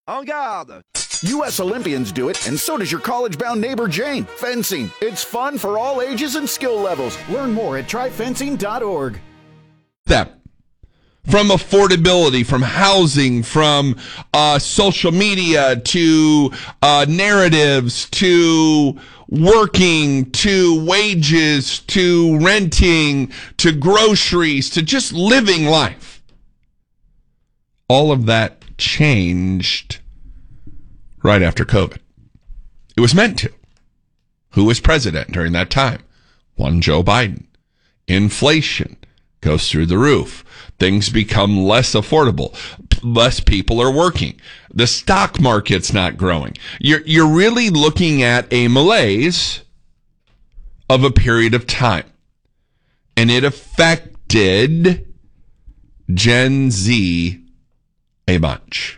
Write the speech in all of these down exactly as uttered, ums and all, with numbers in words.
En garde! U S Olympians do it, and so does your college-bound neighbor Jane. Fencing. It's fun for all ages and skill levels. Learn more at try fencing dot org. That from affordability, from housing, from uh, social media to uh, narratives to working to wages to renting to groceries to just living life. All of that changed right after COVID. It was meant to. Who was president during that time? One Joe Biden. Inflation goes through the roof. Things become less affordable. Less people are working. The stock market's not growing. You're, you're really looking at a malaise of a period of time. And it affected Gen Z a bunch.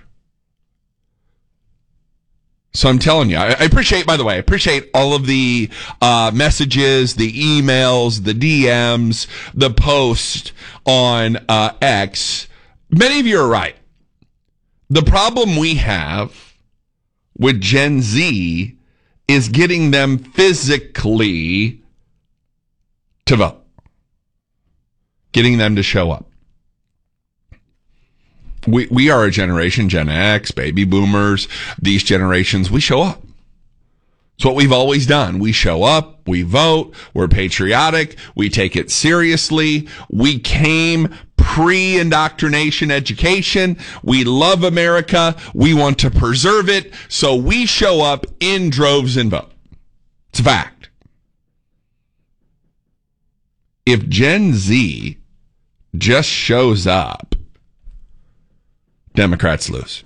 So I'm telling you, I appreciate, by the way, I appreciate all of the uh, messages, the emails, the D Ms, the posts on uh, X. Many of you are right. The problem we have with Gen Z is getting them physically to vote, getting them to show up. We we are a generation, Gen X, baby boomers, these generations, we show up. It's what we've always done. We show up, we vote, we're patriotic, we take it seriously. We came pre-indoctrination education. We love America. We want to preserve it. So we show up in droves and vote. It's a fact. If Gen Z just shows up, Democrats lose.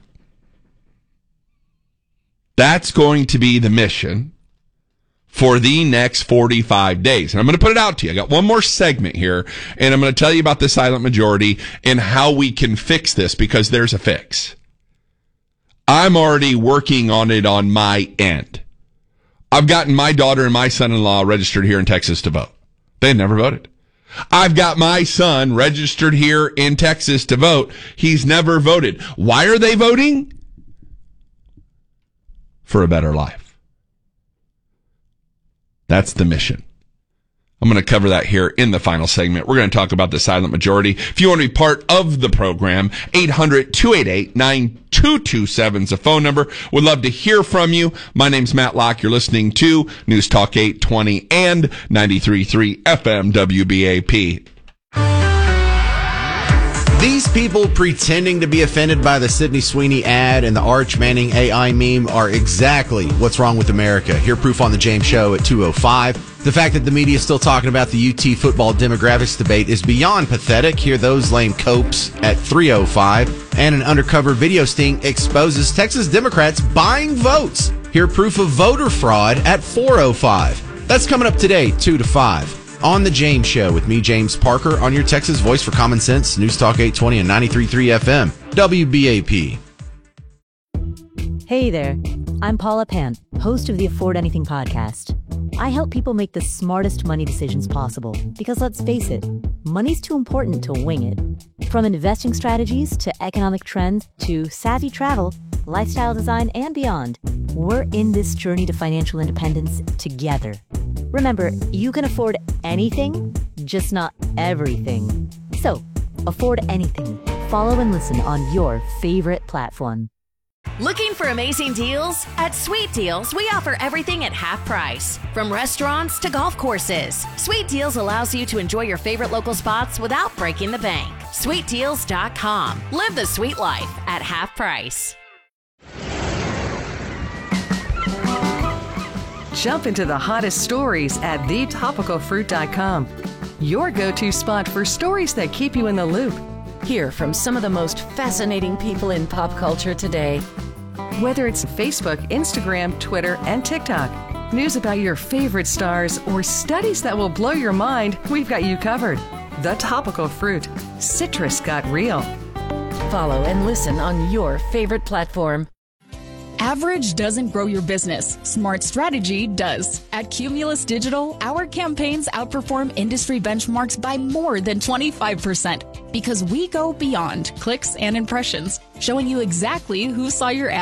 That's going to be the mission for the next forty-five days. And I'm going to put it out to you. I got one more segment here, and I'm going to tell you about the silent majority and how we can fix this, because there's a fix. I'm already working on it on my end. I've gotten my daughter and my son-in-law registered here in Texas to vote. They had never voted. I've got my son registered here in Texas to vote. He's never voted. Why are they voting? For a better life. That's the mission. I'm going to cover that here in the final segment. We're going to talk about the silent majority. If you want to be part of the program, eight hundred, two eight eight, nine two two seven is the phone number. Would love to hear from you. My name's Matt Locke. You're listening to News Talk eight twenty and ninety-three point three F M W B A P. These people pretending to be offended by the Sydney Sweeney ad and the Arch Manning A I meme are exactly what's wrong with America. Hear proof on the James Show at two oh five. The fact that the media is still talking about the U T football demographics debate is beyond pathetic. Hear those lame copes at three oh five. And an undercover video sting exposes Texas Democrats buying votes. Hear proof of voter fraud at four oh five. That's coming up today, two to five. On the James Show with me, James Parker, on your Texas voice for common sense, News Talk eight twenty and ninety-three point three F M, W B A P. Hey there, I'm Paula Pant, host of the Afford Anything podcast. I help people make the smartest money decisions possible because, let's face it, money's too important to wing it. From investing strategies to economic trends to savvy travel, lifestyle design, and beyond, we're in this journey to financial independence together. Remember, you can afford anything, just not everything. So, afford anything. Follow and listen on your favorite platform. Looking for amazing deals? At Sweet Deals, we offer everything at half price. From restaurants to golf courses, Sweet Deals allows you to enjoy your favorite local spots without breaking the bank. sweet deals dot com. Live the sweet life at half price. Jump into the hottest stories at the topical fruit dot com. Your go-to spot for stories that keep you in the loop. Hear from some of the most fascinating people in pop culture today. Whether it's Facebook, Instagram, Twitter, and TikTok, news about your favorite stars, or studies that will blow your mind, we've got you covered. The Topical Fruit. Citrus got real. Follow and listen on your favorite platform. Average doesn't grow your business. Smart strategy does. At Cumulus Digital, our campaigns outperform industry benchmarks by more than twenty-five percent because we go beyond clicks and impressions, showing you exactly who saw your ad